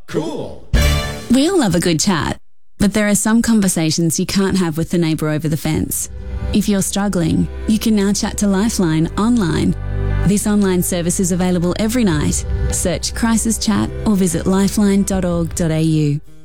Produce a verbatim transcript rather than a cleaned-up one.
Cool. We all love a good chat, but there are some conversations you can't have with the neighbour over the fence. If you're struggling, you can now chat to Lifeline online. This online service is available every night. Search Crisis Chat or visit lifeline dot org dot a u.